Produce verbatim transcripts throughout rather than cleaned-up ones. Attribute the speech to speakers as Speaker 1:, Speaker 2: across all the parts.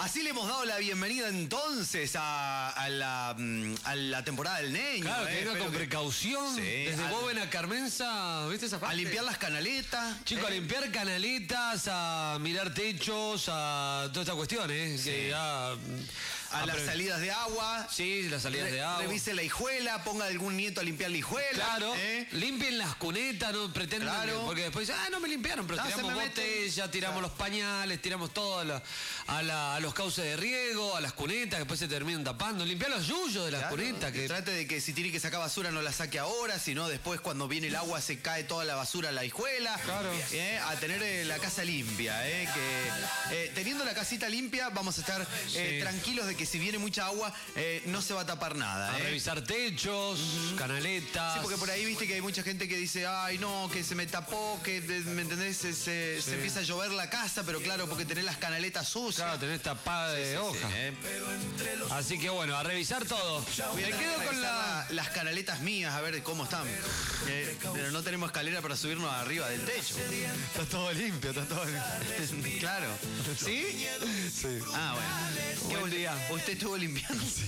Speaker 1: Así le hemos dado la bienvenida entonces a, a, la, a la temporada del Neño.
Speaker 2: Claro,
Speaker 1: eh,
Speaker 2: que venga con
Speaker 1: que...
Speaker 2: precaución.
Speaker 1: Sí,
Speaker 2: desde
Speaker 1: a...
Speaker 2: Bóvena a Carmenza, ¿viste esa parte?
Speaker 1: A limpiar las canaletas.
Speaker 2: Chicos,
Speaker 1: eh.
Speaker 2: a limpiar canaletas, a mirar techos, a toda esta cuestión, ¿eh?
Speaker 1: Sí.
Speaker 2: Que ya,
Speaker 1: a, a las
Speaker 2: pre...
Speaker 1: salidas de agua.
Speaker 2: Sí, las salidas
Speaker 1: Re
Speaker 2: de agua.
Speaker 1: Revise la hijuela, ponga a algún nieto a limpiar la hijuela.
Speaker 2: Claro,
Speaker 1: ¿eh?
Speaker 2: Limpien las cunetas, no pretendan.
Speaker 1: Claro.
Speaker 2: Que, porque después, ah, no me limpiaron, pero
Speaker 1: no,
Speaker 2: tiramos botellas, tiramos claro. los pañales, tiramos todo a, la, a, la, a los cauces de riego, a las cunetas, que después se terminan tapando. Limpiar los yuyos de las claro, cunetas. Que...
Speaker 1: Trate de que si tiene que sacar basura no la saque ahora, sino después cuando viene el agua se cae toda la basura a la hijuela.
Speaker 2: Claro.
Speaker 1: ¿eh? A tener eh, la casa limpia. ¿eh? Que, eh, teniendo la casita limpia vamos a estar eh, sí. tranquilos de que si viene mucha agua eh, no se va a tapar nada.
Speaker 2: A
Speaker 1: ¿eh?
Speaker 2: revisar techos, uh-huh. canaletas.
Speaker 1: Sí, porque por ahí viste que hay mucha gente que dice, ay no, que se me tapó, que ¿me entendés? Se, se, sí. se empieza a llover la casa, pero claro, porque tenés las canaletas sucias.
Speaker 2: Claro, tenés tapada sí, de sí, hoja. Sí, ¿eh? Así que bueno, a revisar todo.
Speaker 1: Me quedo con la... las canaletas mías, a ver cómo están. Eh, pero no tenemos escalera para subirnos arriba del techo.
Speaker 2: Está todo limpio, está todo limpio.
Speaker 1: Claro. ¿Sí?
Speaker 2: Sí.
Speaker 1: Ah, bueno.
Speaker 2: Qué buen día.
Speaker 1: ¿Usted estuvo limpiando?
Speaker 2: Sí.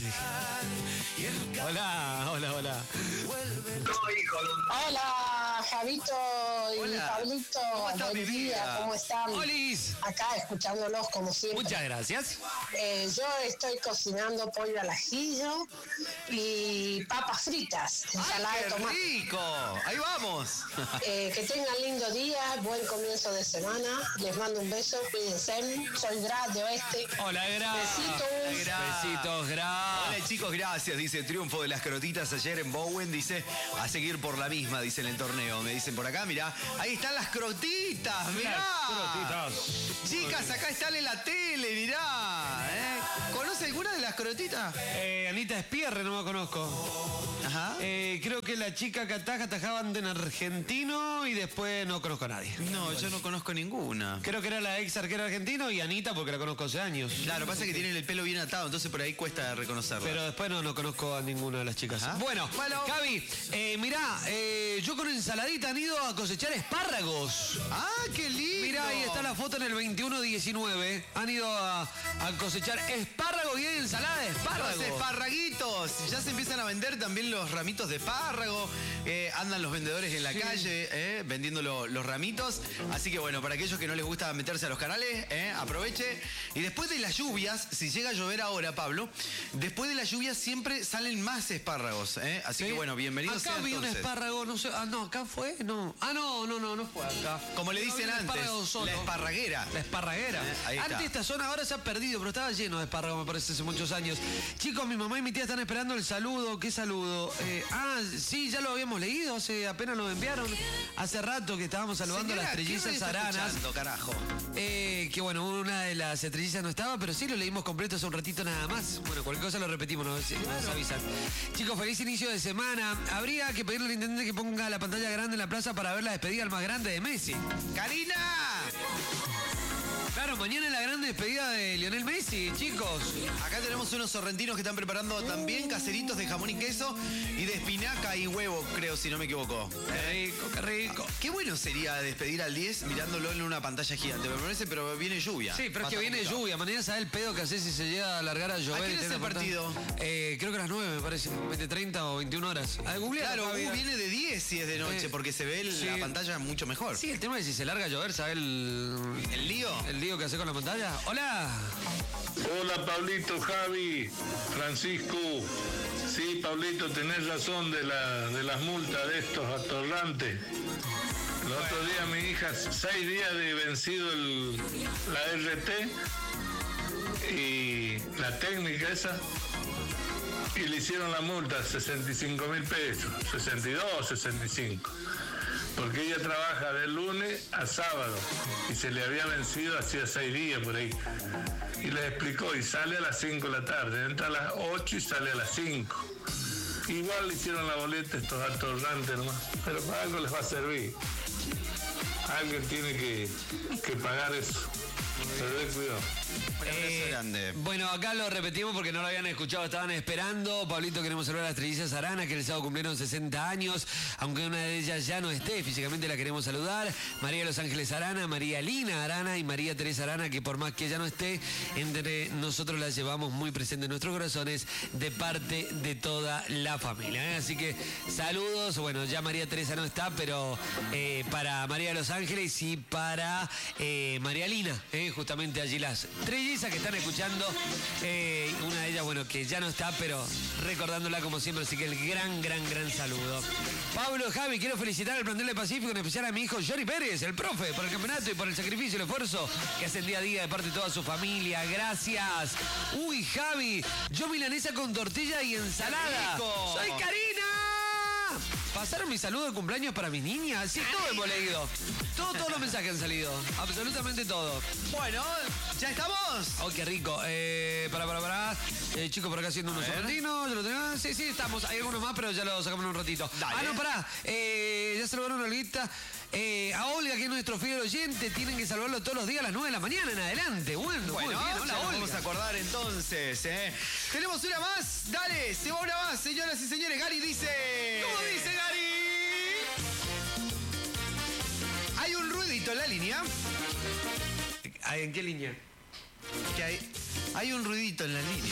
Speaker 2: Hola, hola, hola.
Speaker 3: Hola, Javito y
Speaker 1: hola.
Speaker 3: Pablito.
Speaker 1: ¿Cómo está,
Speaker 3: buen día, ¿cómo están?
Speaker 2: Olis.
Speaker 3: Acá escuchándolos como siempre.
Speaker 2: Muchas gracias.
Speaker 3: Eh, yo estoy cocinando pollo al ajillo y papas fritas, ensalada
Speaker 1: ¡Ay,
Speaker 3: de tomate.
Speaker 1: rico! Ahí vamos.
Speaker 3: Eh, que tengan lindo día, buen comienzo de semana. Les mando un beso, cuídense. Soy Gra de Oeste.
Speaker 2: Hola, Gra.
Speaker 3: Besitos.
Speaker 2: Gra. Besitos, Gra.
Speaker 1: Hola, chicos, gracias. Dice, triunfo de las crotitas ayer en Bowen. Dice, a seguir por la misma, dice en el torneo. Me dicen por acá, mirá. Ahí están las crotitas, mirá.
Speaker 2: Las crotitas.
Speaker 1: Chicas, acá están en la tele, mirá. ¿eh? ¿Conoce alguna de las crotitas?
Speaker 2: Eh, Anita Espierre, no me conozco.
Speaker 1: Ajá.
Speaker 2: Eh, creo que la chica que ataja atajaban en argentino y después no conozco a nadie.
Speaker 1: No, yo no conozco ninguna.
Speaker 2: Creo que era la ex arquera argentino y Anita porque la conozco hace años.
Speaker 1: Claro, pasa que tienen el pelo bien atado, entonces por ahí cuesta reconocerla.
Speaker 2: Pero después no, no conozco a ninguna de las chicas.
Speaker 1: Ajá.
Speaker 2: Bueno, bueno, Javi, eh, mirá, eh, yo con ensaladita han ido a cosechar espárragos.
Speaker 1: ¡Ah, qué lindo!
Speaker 2: Mirá, ahí está la foto en el veintiuno diecinueve. Han ido a, a cosechar espárragos y hay ensalada de espárragos.
Speaker 1: Los esparraguitos. Ya se empiezan a vender también los ramitos de espárrago. Eh, andan los vendedores en la sí. calle eh, vendiendo lo, los ramitos. Así que bueno, para aquellos que no les gusta meterse a los canales, eh, aproveche. Y después de las lluvias, si llega a llover ahora, Pablo, después de las lluvias siempre salen más espárragos. Eh. Así ¿sí? que bueno, bienvenidos
Speaker 2: acá
Speaker 1: sean
Speaker 2: vi
Speaker 1: entonces.
Speaker 2: un espárrago, no sé. Ah, no, acá fue. No. Ah, no, no, no, no fue acá.
Speaker 1: Como le dicen antes, la esparraguera.
Speaker 2: La esparraguera. Eh,
Speaker 1: ahí
Speaker 2: antes
Speaker 1: está.
Speaker 2: Esta zona ahora se ha perdido, pero estaba lleno de espárragos, me parece, hace muchos años. Chicos, mi mamá y mi tía están esperando el saludo. ¿Qué saludo? Eh, ah, sí, ya lo habíamos leído, hace apenas lo enviaron. Hace rato que estábamos saludando
Speaker 1: Señora,
Speaker 2: a las trillizas aranas.
Speaker 1: Carajo.
Speaker 2: Eh, que bueno, una de las trillizas no estaba, pero sí lo leímos completo hace un ratito nada más. Bueno, cualquier cosa lo repetimos, nos, nos avisan. Chicos, feliz inicio de semana. Habría que pedirle al intendente que ponga la pantalla grande en la plaza para ver la despedida al más grande de Messi.
Speaker 1: ¡Karina!
Speaker 2: Claro, mañana es la gran despedida de Lionel Messi, chicos.
Speaker 1: Acá tenemos unos sorrentinos que están preparando también caseritos de jamón y queso y de espinaca y huevo, creo, si no me equivoco.
Speaker 2: Qué rico, qué rico.
Speaker 1: Qué bueno sería despedir al diez mirándolo en una pantalla gigante, me parece, pero viene lluvia.
Speaker 2: Sí, pero es que viene
Speaker 1: complicado.
Speaker 2: lluvia. Mañana sabe el pedo que hace si se llega a alargar a llover.
Speaker 1: ¿A qué es el partido?
Speaker 2: Eh, creo que a las nueve, me parece. veinte treinta o veintiuna horas. A googlear,
Speaker 1: claro,
Speaker 2: uh,
Speaker 1: viene de diez si es de noche, eh, porque se ve el, sí. la pantalla mucho mejor.
Speaker 2: Sí, el tema es si se larga a llover, ¿sabe el...
Speaker 1: ¿El lío?
Speaker 2: El lío que hace con la pantalla. Hola.
Speaker 4: Hola, Pablito, Javi, Francisco. Sí, Pablito, tenés razón de, la, de las multas de estos atorrantes. El bueno. otro día mi hija, seis días de vencido el, la R T y la técnica esa, y le hicieron la multa, sesenta y cinco mil pesos, sesenta y dos, sesenta y cinco. Porque ella trabaja de lunes a sábado y se le había vencido hacía seis días por ahí. Y les explicó, y sale a las cinco de la tarde, entra a las ocho y sale a las cinco. Igual le hicieron la boleta estos atorrantes nomás, pero para algo les va a servir. alguien tiene que, que pagar eso. Pero ten cuidado.
Speaker 2: Eh,
Speaker 1: grande.
Speaker 2: bueno, acá lo repetimos porque no lo habían escuchado, estaban esperando. Pablito, queremos saludar a las trillizas Arana, que el sábado cumplieron sesenta años, aunque una de ellas ya no esté, físicamente la queremos saludar. María de los Ángeles Arana, María Lina Arana y María Teresa Arana, que por más que ella no esté, entre nosotros la llevamos muy presente en nuestros corazones de parte de toda la familia, ¿eh? Así que saludos. Bueno, ya María Teresa no está, pero eh, para María de los Ángeles y para eh, María Lina, ¿eh? Justamente allí las trillizas que están escuchando, eh, una de ellas, bueno, que ya no está, pero recordándola como siempre, así que el gran, gran, gran saludo. Pablo, Javi, quiero felicitar al plantel de Pacífico, en especial a mi hijo Johnny Pérez, el profe, por el campeonato y por el sacrificio y el esfuerzo que hacen día a día de parte de toda su familia. Gracias. Uy, Javi, yo milanesa con tortilla y ensalada.
Speaker 1: ¡Rico!
Speaker 2: ¡Soy Karina! ¿Pasaron mi saludo de cumpleaños para mi niña? Sí, todo hemos leído. Todo, todos los mensajes han salido. Absolutamente todo.
Speaker 1: Bueno, ¿ya estamos?
Speaker 2: Oh, qué rico. Eh, para, para, para. Eh, chicos, por acá haciendo unos sorrentinos. ¿Ya lo tenés? Sí, sí, estamos. Hay algunos más, pero ya lo sacamos en un ratito.
Speaker 1: Dale.
Speaker 2: Ah, no, pará. Eh, ya saludaron a Olguita. Eh, a Olga, que es nuestro fiel oyente, tienen que salvarlo todos los días a las nueve de la mañana en adelante. Bueno,
Speaker 1: Bueno,
Speaker 2: muy bien.
Speaker 1: ya
Speaker 2: Hola,
Speaker 1: nos
Speaker 2: Olga.
Speaker 1: vamos a acordar entonces, ¿eh? Tenemos una más. Dale, se va una más, señoras y señores. Gary dice...
Speaker 2: ¿Cómo dice Gary?
Speaker 1: Hay un ruidito en la línea.
Speaker 2: ¿En qué línea?
Speaker 1: Que hay, hay un ruidito en la línea.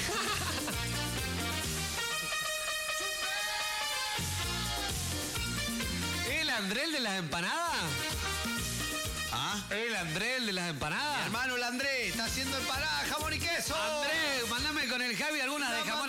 Speaker 2: ¿El André el de las empanadas?
Speaker 1: ¿Ah?
Speaker 2: ¿El André el de las empanadas?
Speaker 1: Mi hermano el Andrés está haciendo empanada, jamón y queso.
Speaker 2: Andrés, mándame con el Javi algunas de
Speaker 1: La
Speaker 2: jamón